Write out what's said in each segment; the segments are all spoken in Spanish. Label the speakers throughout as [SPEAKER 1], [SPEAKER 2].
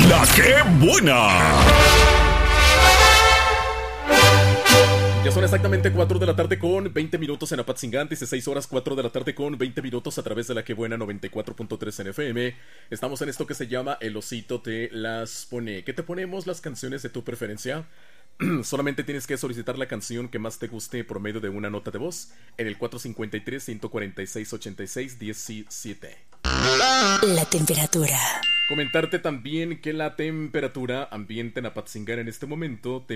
[SPEAKER 1] ¡La que buena! Ya son exactamente 4 de la tarde con 20 minutos en Apatzingán, 16 horas 4 de la tarde con 20 minutos a través de La que buena 94.3 en FM. Estamos en esto que se llama El Osito Te Las Pone. ¿Qué te ponemos? Las canciones de tu preferencia. Solamente tienes que solicitar la canción que más te guste por medio de una nota de voz en el 453-146-86-17.
[SPEAKER 2] La temperatura.
[SPEAKER 1] Comentarte también que la temperatura ambiente en Apatzingán en este momento,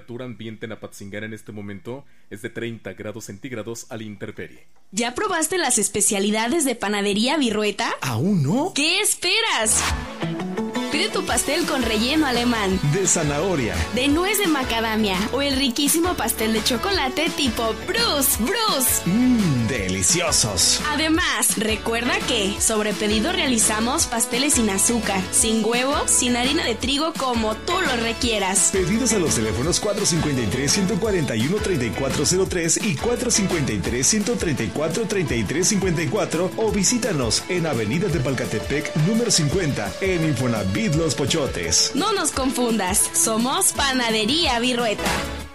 [SPEAKER 1] es de 30 grados centígrados a la intemperie.
[SPEAKER 3] ¿Ya probaste las especialidades de Panadería Virrueta?
[SPEAKER 4] ¿Aún no?
[SPEAKER 3] ¿Qué esperas? Pide tu pastel con relleno alemán,
[SPEAKER 4] de zanahoria,
[SPEAKER 3] de nuez de macadamia o el riquísimo pastel de chocolate tipo Bruce.
[SPEAKER 4] Deliciosos.
[SPEAKER 3] Además, recuerda que sobre pedido realizamos pasteles sin azúcar, sin huevo, sin harina de trigo, como tú lo requieras.
[SPEAKER 4] Pedidos a los teléfonos 453-141-3403 y 453-134-3354 o visítanos en Avenida de Palcatepec número 50 en Infonavit Los Pochotes.
[SPEAKER 3] No nos confundas, somos Panadería Virrueta.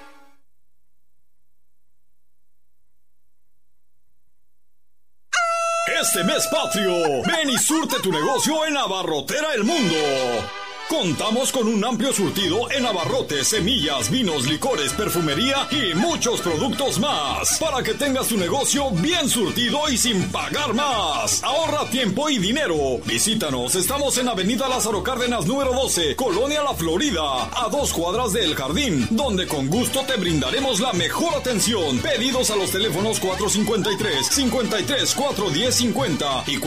[SPEAKER 5] Este mes patrio, ven y surte tu negocio en Abarrotera El Mundo. Contamos con un amplio surtido en abarrotes, semillas, vinos, licores, perfumería y muchos productos más. Para que tengas tu negocio bien surtido y sin pagar más. Ahorra tiempo y dinero. Visítanos, estamos en Avenida Lázaro Cárdenas número 12, Colonia La Florida, a 2 cuadras del Jardín, donde con gusto te brindaremos la mejor atención. Pedidos a los teléfonos 453-410-50 y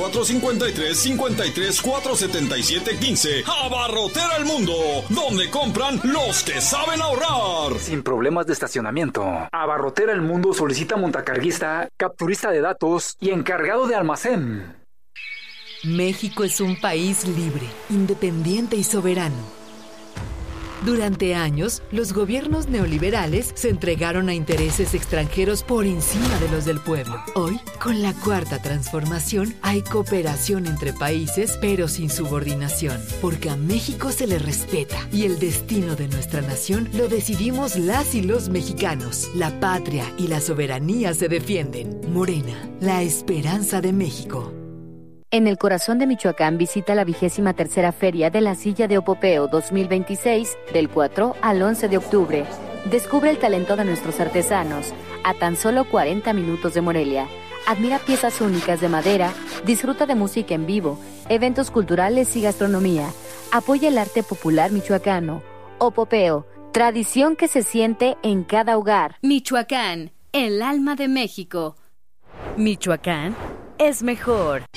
[SPEAKER 5] 453-477-15. Abarrotera El Mundo, donde compran los que saben ahorrar.
[SPEAKER 6] Sin problemas de estacionamiento. Abarrotera El Mundo solicita montacarguista, capturista de datos y encargado de almacén.
[SPEAKER 7] México es un país libre, independiente y soberano. Durante años, los gobiernos neoliberales se entregaron a intereses extranjeros por encima de los del pueblo. Hoy, con la Cuarta Transformación, hay cooperación entre países, pero sin subordinación, porque a México se le respeta y el destino de nuestra nación lo decidimos las y los mexicanos. La patria y la soberanía se defienden. Morena, la esperanza de México.
[SPEAKER 8] En el corazón de Michoacán visita la 23ª Feria de la Silla de Opopeo 2026 del 4 al 11 de octubre. Descubre el talento de nuestros artesanos a tan solo 40 minutos de Morelia. Admira piezas únicas de madera, disfruta de música en vivo, eventos culturales y gastronomía. Apoya el arte popular michoacano. Opopeo, tradición que se siente en cada hogar.
[SPEAKER 9] Michoacán, el alma de México.
[SPEAKER 7] Michoacán es mejor.